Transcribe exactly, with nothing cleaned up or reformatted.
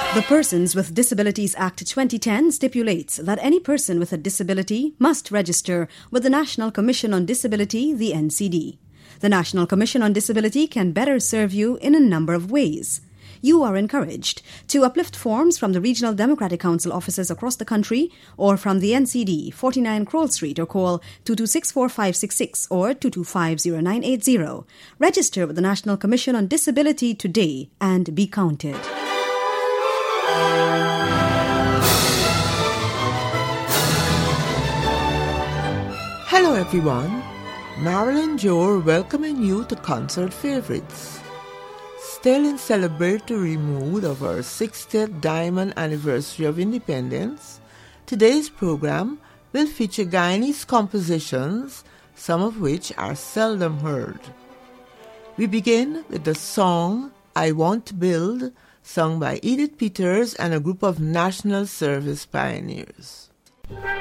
The Persons with Disabilities Act twenty ten stipulates that any person with a disability must register with the National Commission on Disability, the N C D. The National Commission on Disability can better serve you in a number of ways. You are encouraged to uplift forms from the Regional Democratic Council offices across the country or from the N C D, forty-nine Kroll Street, or call two two six, four five six six or two two five, zero nine eight zero. Register with the National Commission on Disability today and be counted. Hello everyone, Marilyn Jore welcoming you to Concert Favorites. Still in celebratory mood of our sixtieth Diamond Anniversary of Independence, today's program will feature Guyanese compositions, some of which are seldom heard. We begin with the song I Want to Build, sung by Edith Peters and a group of National Service pioneers.